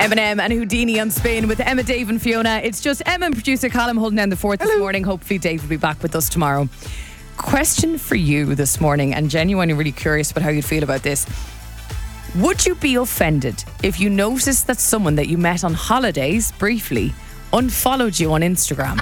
Eminem and Houdini on Spin with Emma, Dave and Fiona. It's just Emma and producer Callum holding down the fort this morning. Hopefully Dave will be back with us tomorrow. Question for you this morning, and genuinely really curious about how you'd feel about this. Would you be offended if you noticed that someone that you met on holidays briefly unfollowed you on Instagram?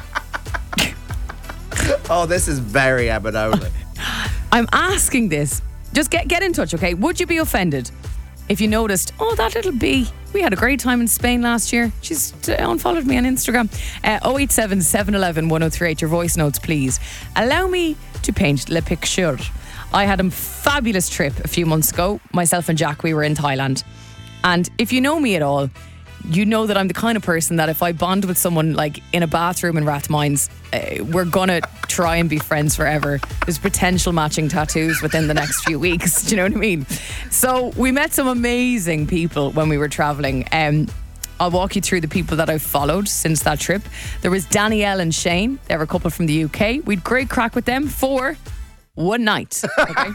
Oh, this is very Emma. I'm asking this. Just get in touch, okay? Would you be offended if you noticed, oh, that little bee, we had a great time in Spain last year, she's unfollowed me on Instagram? 087 711 1038, your voice notes, please. Allow me to paint le picture. I had a fabulous trip a few months ago. Myself and Jack, we were in Thailand. And if you know me at all, you know that I'm the kind of person that if I bond with someone like in a bathroom in Rathmines, we're gonna try and be friends forever. There's potential matching tattoos within the next few weeks. Do you know what I mean? So we met some amazing people when we were traveling. I'll walk you through the people that I've followed since that trip. There was Danielle and Shane. They were a couple from the UK. We'd great crack with them for one night. Okay?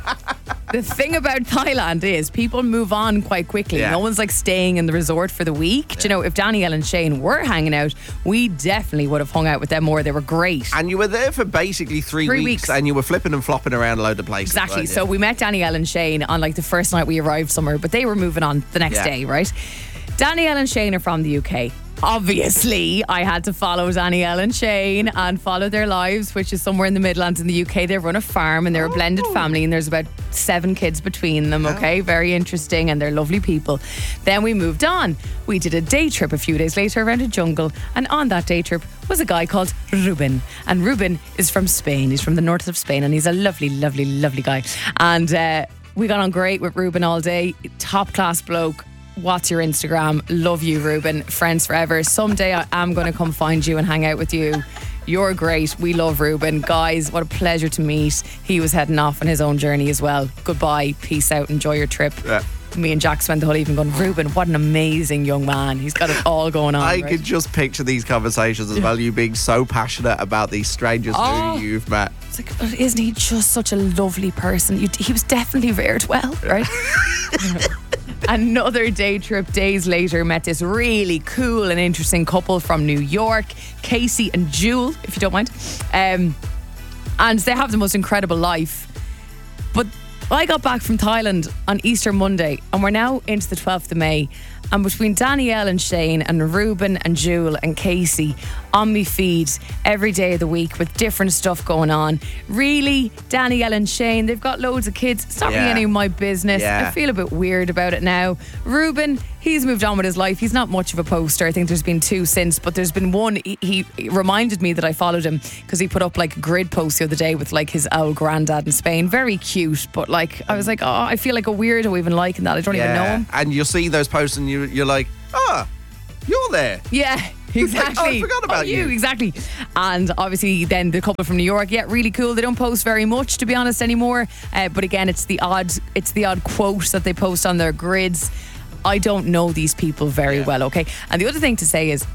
The thing about Thailand is people move on quite quickly. Yeah. No one's like staying in the resort for the week. Do you know, if Danielle and Shane were hanging out, we definitely would have hung out with them more. They were great. And you were there for basically 3 weeks and you were flipping and flopping around a load of places. Exactly. So we met Danielle and Shane on like the first night we arrived somewhere, but they were moving on the next day, right? Danielle and Shane are from the UK. Obviously, I had to follow Danielle and Shane and follow their lives, which is somewhere in the Midlands in the UK. They run a farm and they're a blended family and there's about 7 kids between them, okay? Very interesting, and they're lovely people. Then we moved on. We did a day trip a few days later around a jungle, and on that day trip was a guy called Ruben. And Ruben is from Spain. He's from the north of Spain and he's a lovely, lovely, lovely guy. And we got on great with Ruben all day. Top class bloke. What's your Instagram? Love you, Ruben. Friends forever. Someday I am going to come find you and hang out with you. You're great. We love Ruben. Guys, what a pleasure to meet. He was heading off on his own journey as well. Goodbye. Peace out. Enjoy your trip. Yeah. Me and Jack spent the whole evening going, Ruben, what an amazing young man. He's got it all going on. I could just picture these conversations as well. You being so passionate about these strangers who you've met. It's like, isn't he just such a lovely person? He was definitely reared well, right? Another day trip days later, met this really cool and interesting couple from New York, Casey and Jewel, if you don't mind. And they have the most incredible life. But I got back from Thailand on Easter Monday and we're now into the 12th of May. And between Danielle and Shane and Ruben and Jewel and Casey on me feed every day of the week with different stuff going on. Really, Danielle and Shane, they've got loads of kids. It's not really any of my business. I feel a bit weird about it now. Ruben, he's moved on with his life. He's not much of a poster. I think there's been 2 since, but there's been one. He reminded me that I followed him because he put up like a grid post the other day with like his old granddad in Spain. Very cute, but like I was like, oh, I feel like a weirdo even liking that. I don't even know him. And you'll see those posts and you're like, you're there. Yeah. Exactly. Like, I forgot about you. Exactly. And obviously then the couple from New York, really cool. They don't post very much, to be honest, anymore. But again, it's the odd quote that they post on their grids. I don't know these people very well, okay? And the other thing to say is,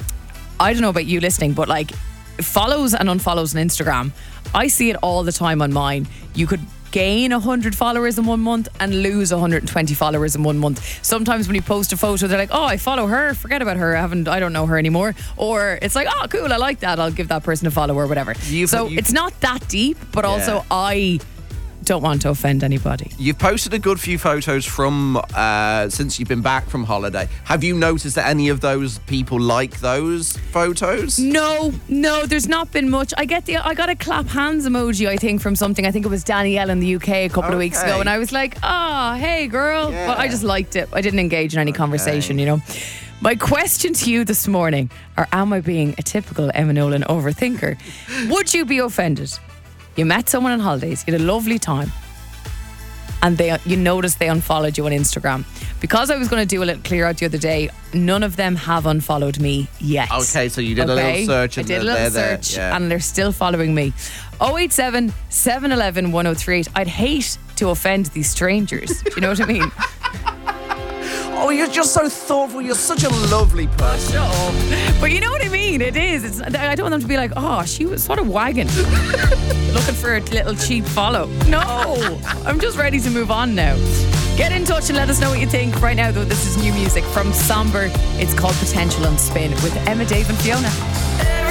I don't know about you listening, but like follows and unfollows on Instagram, I see it all the time on mine. You could gain 100 followers in 1 month and lose 120 followers in 1 month. Sometimes when you post a photo, they're like, oh, I follow her, forget about her, I don't know her anymore. Or it's like, oh, cool, I like that, I'll give that person a follow or whatever. It's not that deep, but also I don't want to offend anybody. You've posted a good few photos from since you've been back from holiday. Have you noticed that any of those people like those photos? No, there's not been much. I got a clap hands emoji, I think, from something. I think it was Danielle in the UK a couple of weeks ago, and I was like, hey girl. But I just liked it. I didn't engage in any conversation, you know. My question to you this morning, or am I being a typical Emma Nolan overthinker? Would you be offended? You met someone on holidays, you had a lovely time, and you noticed they unfollowed you on Instagram. Because I was going to do a little clear out the other day, none of them have unfollowed me yet. Okay, so you did a little search. I did a little search and they're still following me. 087 711 1038. I'd hate to offend these strangers. Do you know what I mean? Oh, you're just so thoughtful. You're such a lovely person. Shut up. But you know what I mean? It is. I don't want them to be like, oh, she was sort of wagging. Looking for a little cheap follow. No, I'm just ready to move on now. Get in touch and let us know what you think. Right now, though, this is new music from Somber. It's called Potential on Spin with Emma, Dave and Fiona.